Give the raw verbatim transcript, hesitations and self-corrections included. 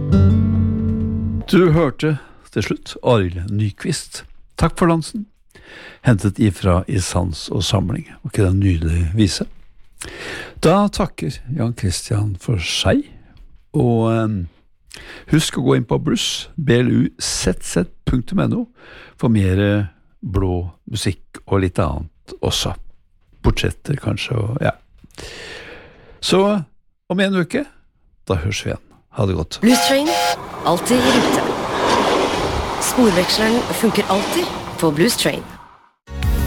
Du hørte til slutt Arild Nyqvist. Takk for dansen. Hentet ifra I Sans og Samling. Var ikke det en nydelig vise? Da takker Jan Christian for seg. Og um, husk å gå inn på blues, b l u z z punktum n o, for mer blå musikk og litt annet også. Portretter kanskje, og ja. Så om en uke, da høres vi igjen. Ha det godt. Blues Train, alltid I rute. Sporveksleren funker alltid på Blues Train.